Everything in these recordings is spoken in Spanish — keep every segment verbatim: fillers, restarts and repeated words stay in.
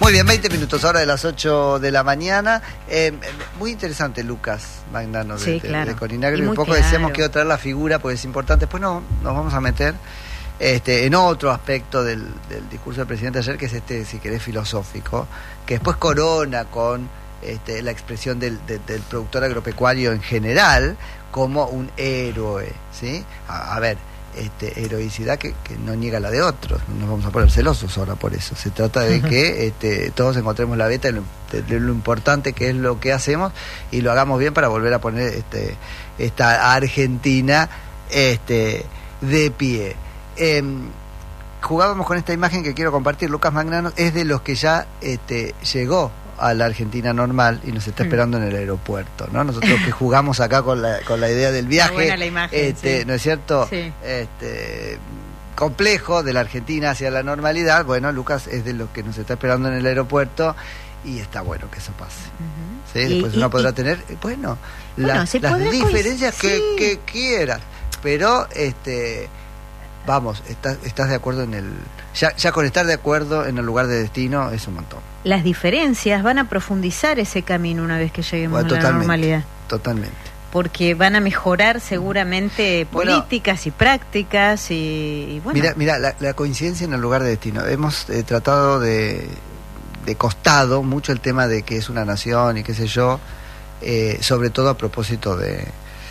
Muy bien, veinte minutos ahora de las ocho de la mañana. Eh, muy interesante, Lucas Magnano, de, sí, de, claro. de Corinagro. Y un muy poco claro. decíamos que quiero traer la figura porque es importante. Después no, nos vamos a meter este, en otro aspecto del, del discurso del presidente ayer, que es este, si querés, filosófico, que después corona con este, la expresión del, de, del productor agropecuario en general como un héroe, ¿sí? A, a ver, Este, heroicidad que, que no niega la de otros. No nos vamos a poner celosos ahora por eso. Se trata de que este, todos encontremos la beta de lo, de, de lo importante que es lo que hacemos y lo hagamos bien para volver a poner este, esta Argentina este, de pie. Eh, jugábamos con esta imagen que quiero compartir. Lucas Magnano es de los que ya este, llegó a la Argentina normal y nos está esperando en el aeropuerto, ¿no? Nosotros que jugamos acá con la con la idea del viaje, buena la imagen, este, sí. ¿no es cierto? Sí. Este complejo de la Argentina hacia la normalidad. Bueno, Lucas es de los que nos está esperando en el aeropuerto y está bueno que eso pase. Uh-huh. ¿Sí? Después y, uno y, podrá y... tener, bueno, bueno la, las diferencias sí. que, que quieras, pero este vamos, estás, estás de acuerdo en el... Ya, ya con estar de acuerdo en el lugar de destino es un montón. Las diferencias van a profundizar ese camino una vez que lleguemos bueno, a la normalidad. Totalmente. Porque van a mejorar seguramente políticas bueno, y prácticas y, y bueno. Mira, mira la, la coincidencia en el lugar de destino. Hemos eh, tratado de, de costado mucho el tema de que es una nación y qué sé yo, eh, sobre todo a propósito de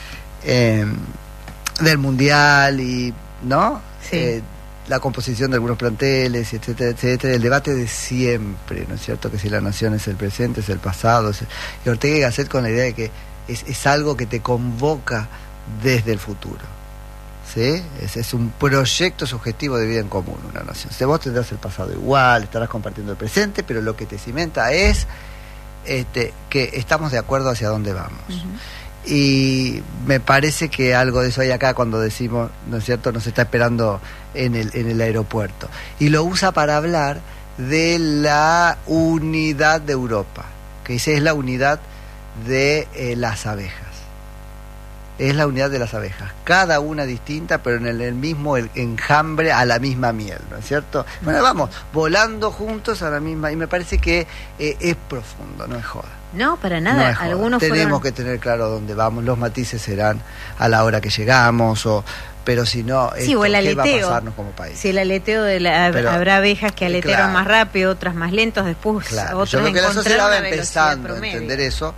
eh, del mundial y... ¿no? Sí. Eh, la composición de algunos planteles, etcétera, etcétera, el debate de siempre, ¿no es cierto? Que si la nación es el presente, es el pasado, es el... y Ortega y Gasset con la idea de que es, es algo que te convoca desde el futuro, ¿sí? Es, es un proyecto subjetivo de vida en común, una nación. Si vos tendrás el pasado igual, estarás compartiendo el presente, pero lo que te cimenta es este, que estamos de acuerdo hacia dónde vamos. Uh-huh. Y me parece que algo de eso hay acá cuando decimos, ¿no es cierto?, nos está esperando en el, en el aeropuerto. Y lo usa para hablar de la unidad de Europa, que dice es la unidad de eh, las abejas. Es la unidad de las abejas, cada una distinta, pero en el, el mismo el enjambre a la misma miel, ¿no es cierto? Bueno, vamos, volando juntos a la misma, y me parece que eh, es profundo, no es joda. No, para nada. No Algunos tenemos fueron... que tener claro dónde vamos, los matices serán a la hora que llegamos, o pero si no, sí, esto, o el aleteo, ¿qué va a pasarnos como país? Si el aleteo de la, pero, habrá abejas que aletearon claro, más rápido, otras más lentos, después claro, otros yo creo que la sociedad va empezando promedio. a entender eso,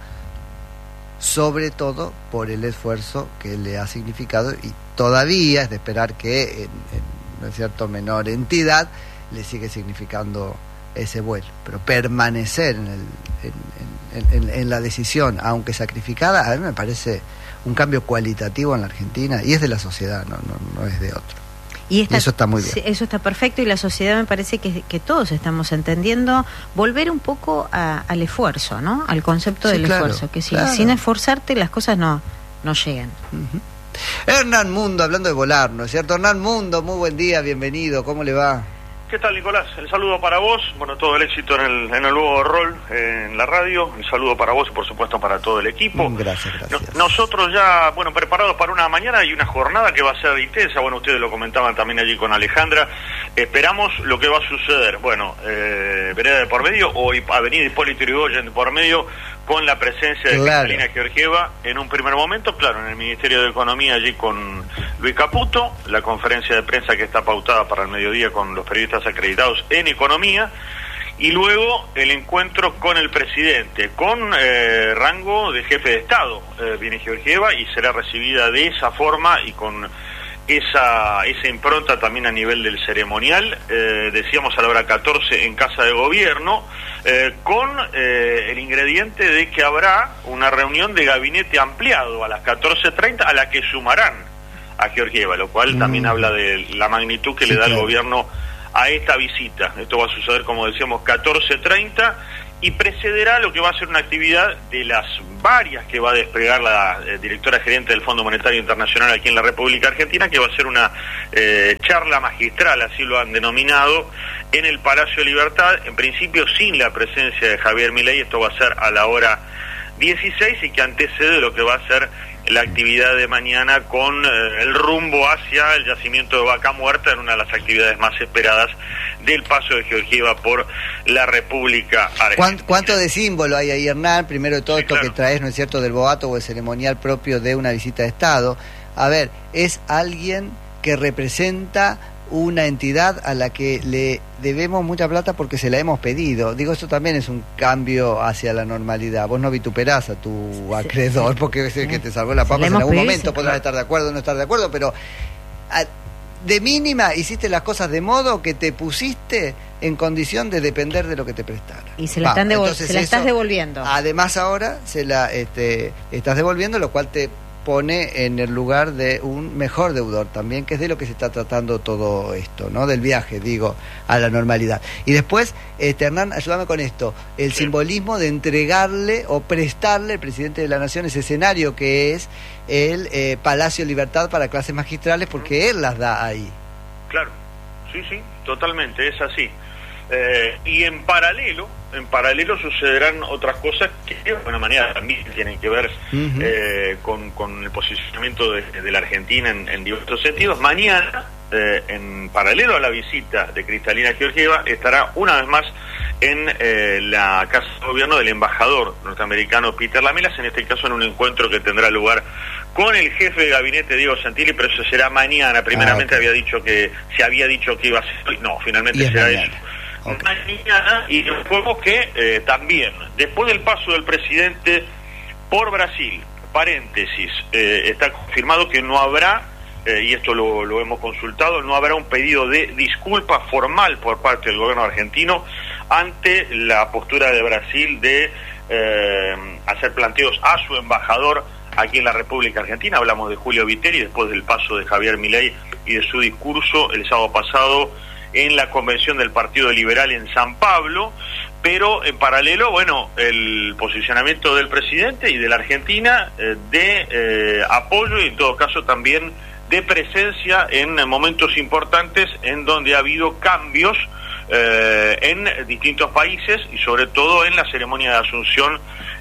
sobre todo por el esfuerzo que le ha significado, y todavía es de esperar que en, en ¿no es cierto?, menor entidad le sigue significando ese vuelo, pero permanecer en, el, en, en, en, en la decisión, aunque sacrificada, a mí me parece un cambio cualitativo en la Argentina, y es de la sociedad, no, no, no es de otro. Y, esta, y eso está muy bien. Eso está perfecto, y la sociedad me parece que, que todos estamos entendiendo volver un poco a, al esfuerzo, ¿no? Al concepto sí, del claro, esfuerzo, que si, claro. sin esforzarte las cosas no, no llegan. Uh-huh. Hernán Mundo, hablando de volar, ¿no es cierto? Hernán Mundo, muy buen día, bienvenido, ¿cómo le va? ¿Qué tal, Nicolás? El saludo para vos, bueno, todo el éxito en el, en el nuevo rol eh, en la radio, el saludo para vos y por supuesto para todo el equipo. Gracias, gracias. No, nosotros ya, bueno, preparados para una mañana y una jornada que va a ser intensa, bueno, ustedes lo comentaban también allí con Alejandra, esperamos lo que va a suceder, bueno, eh, Vereda de por medio o Avenida Hipólito Yrigoyen de por medio, con la presencia de claro. Cristalina Georgieva en un primer momento, claro, en el Ministerio de Economía allí con Luis Caputo, la conferencia de prensa que está pautada para el mediodía con los periodistas acreditados en Economía, y luego el encuentro con el presidente, con eh, rango de jefe de Estado, eh, viene Georgieva y será recibida de esa forma y con esa esa impronta también a nivel del ceremonial, eh, decíamos a la hora catorce en Casa de Gobierno, eh, con eh, el ingrediente de que habrá una reunión de gabinete ampliado a las catorce treinta, a la que sumarán a Georgieva, lo cual mm. también habla de la magnitud que sí, le da claro. el gobierno a esta visita. Esto va a suceder, como decíamos, catorce treinta, y precederá lo que va a ser una actividad de las varias que va a desplegar la eh, directora gerente del Fondo Monetario Internacional aquí en la República Argentina, que va a ser una eh, charla magistral, así lo han denominado, en el Palacio de Libertad, en principio sin la presencia de Javier Milei. Esto va a ser a la hora dieciséis y que antecede lo que va a ser la actividad de mañana con eh, el rumbo hacia el yacimiento de Vaca Muerta, en una de las actividades más esperadas del paso de Georgieva por la República Argentina. ¿Cuánto de símbolo hay ahí, Hernán? Primero de todo, sí, esto claro. que traes, ¿no es cierto?, del boato o el ceremonial propio de una visita de Estado. A ver, es alguien que representa una entidad a la que le debemos mucha plata porque se la hemos pedido. Digo, eso también es un cambio hacia la normalidad. Vos no vituperás a tu acreedor porque es el que te salvó la papa. En algún momento podrás estar de acuerdo o no estar de acuerdo, pero a, de mínima hiciste las cosas de modo que te pusiste en condición de depender de lo que te prestaron. Y se la, están devol- se la estás devolviendo. Además ahora se la este, estás devolviendo, lo cual te pone en el lugar de un mejor deudor también, que es de lo que se está tratando todo esto, ¿no? Del viaje, digo, a la normalidad. Y después, este, Hernán, ayúdame con esto, el sí. simbolismo de entregarle o prestarle al presidente de la Nación ese escenario que es el eh, Palacio Libertad para clases magistrales, porque él las da ahí. Claro, sí, sí, totalmente, es así. Eh, y en paralelo, en paralelo sucederán otras cosas que de alguna manera también tienen que ver uh-huh. eh, con, con el posicionamiento de, de la Argentina en, en diversos sentidos. Mañana, eh, en paralelo a la visita de Cristalina Georgieva, estará una vez más en eh, la Casa de Gobierno del embajador norteamericano Peter Lamelas, en este caso en un encuentro que tendrá lugar con el jefe de gabinete Diego Santilli, pero eso será mañana. Primeramente ah, okay. había dicho que se había dicho que iba a ser hoy, no, finalmente será mañana. Eso. Okay. Mañana, y recuerdo que eh, también, después del paso del presidente por Brasil, paréntesis, eh, está confirmado que no habrá, eh, y esto lo, lo hemos consultado, no habrá un pedido de disculpa formal por parte del gobierno argentino ante la postura de Brasil de eh, hacer planteos a su embajador aquí en la República Argentina. Hablamos de Julio Viteri, después del paso de Javier Milei y de su discurso el sábado pasado en la convención del Partido Liberal en San Pablo, pero en paralelo, bueno, el posicionamiento del presidente y de la Argentina eh, de eh, apoyo y en todo caso también de presencia en momentos importantes en donde ha habido cambios eh, en distintos países y sobre todo en la ceremonia de asunción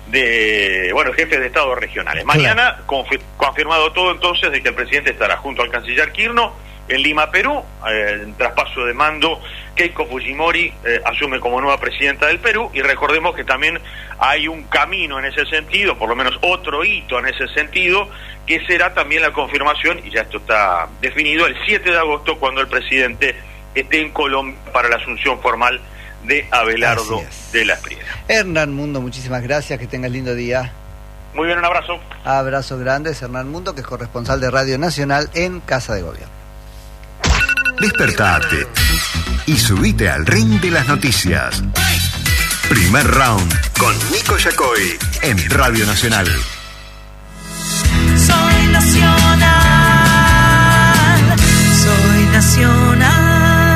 de, bueno, jefes de Estado regionales. Mañana confir- confirmado todo entonces de que el presidente estará junto al canciller Kirno en Lima, Perú, eh, en traspaso de mando, Keiko Fujimori eh, asume como nueva presidenta del Perú, y recordemos que también hay un camino en ese sentido, por lo menos otro hito en ese sentido, que será también la confirmación, y ya esto está definido, el siete de agosto, cuando el presidente esté en Colombia para la asunción formal de Abelardo de la Espriella. Hernán Mundo, muchísimas gracias, que tengas lindo día. Muy bien, un abrazo. Abrazo grande, es Hernán Mundo, que es corresponsal de Radio Nacional en Casa de Gobierno. Despertate y subite al ring de las noticias. Primer round con Nico Yacoy en Radio Nacional. Soy nacional, soy nacional.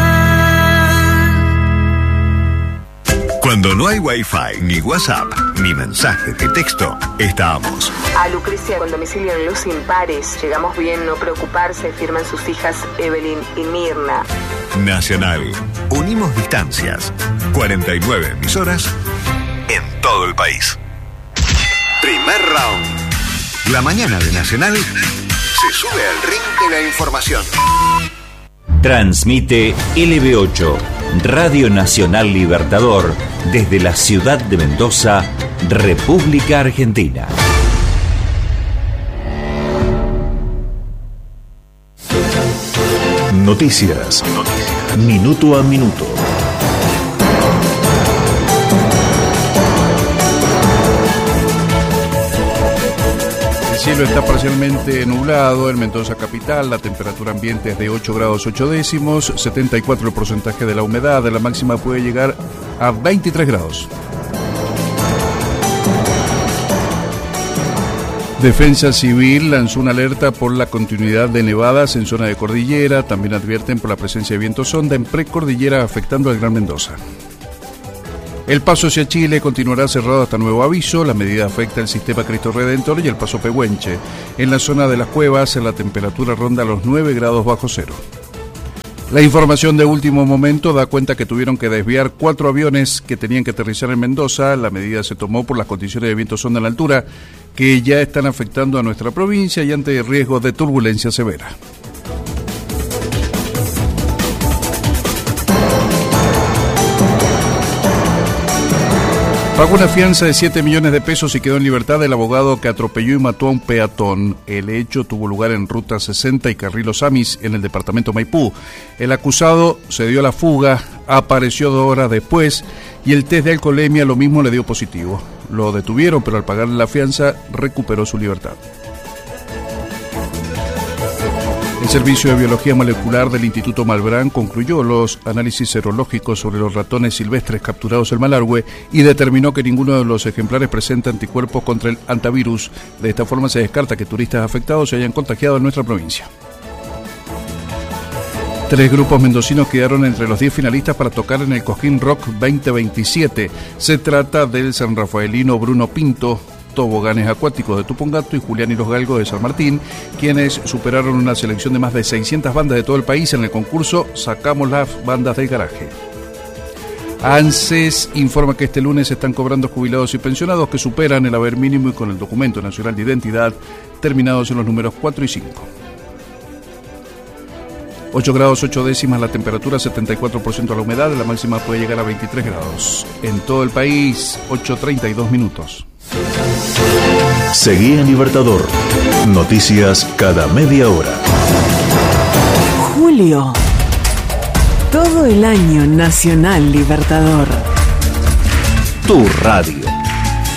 Cuando no hay Wi-Fi, ni WhatsApp, ni mensaje de texto, estamos. A Lucrecia con domicilio en Luz Impares. Llegamos bien, no preocuparse, firman sus hijas Evelyn y Mirna. Nacional. Unimos distancias. cuarenta y nueve emisoras en todo el país. Primer round. La mañana de Nacional se sube al ring de la información. Transmite L B ocho, Radio Nacional Libertador, desde la ciudad de Mendoza, República Argentina. Noticias. Noticias. Minuto a minuto. El cielo está parcialmente nublado en Mendoza capital, la temperatura ambiente es de ocho grados ocho décimos, setenta y cuatro el porcentaje de la humedad, la máxima puede llegar a veintitrés grados. Defensa Civil lanzó una alerta por la continuidad de nevadas en zona de cordillera, también advierten por la presencia de viento sonda en precordillera afectando al Gran Mendoza. El paso hacia Chile continuará cerrado hasta nuevo aviso. La medida afecta el sistema Cristo Redentor y el paso Pehuenche. En la zona de las cuevas, la temperatura ronda los nueve grados bajo cero. La información de último momento da cuenta que tuvieron que desviar cuatro aviones que tenían que aterrizar en Mendoza. La medida se tomó por las condiciones de viento sonda en la altura que ya están afectando a nuestra provincia y ante el riesgo de turbulencia severa. Pagó una fianza de siete millones de pesos y quedó en libertad el abogado que atropelló y mató a un peatón. El hecho tuvo lugar en Ruta sesenta y Carril Los Amis, en el departamento Maipú. El acusado se dio a la fuga, apareció dos horas después y el test de alcoholemia lo mismo le dio positivo. Lo detuvieron, pero al pagarle la fianza recuperó su libertad. El Servicio de Biología Molecular del Instituto Malbrán concluyó los análisis serológicos sobre los ratones silvestres capturados en Malargüe y determinó que ninguno de los ejemplares presenta anticuerpos contra el antivirus. De esta forma se descarta que turistas afectados se hayan contagiado en nuestra provincia. Tres grupos mendocinos quedaron entre los diez finalistas para tocar en el Cosquín Rock veinte veintisiete. Se trata del sanrafaelino Bruno Pinto, Toboganes Acuáticos de Tupungato y Julián y los Galgos de San Martín, quienes superaron una selección de más de seiscientas bandas de todo el país en el concurso Sacamos las Bandas del Garaje. ANSES informa que este lunes se están cobrando jubilados y pensionados que superan el haber mínimo y con el documento nacional de identidad terminados en los números cuatro y cinco. ocho grados ocho décimas la temperatura, setenta y cuatro por ciento la humedad, la máxima puede llegar a veintitrés grados. En todo el país, ocho treinta y dos minutos. Seguí en Libertador. Noticias cada media hora. Julio. Todo el año Nacional Libertador. Tu radio.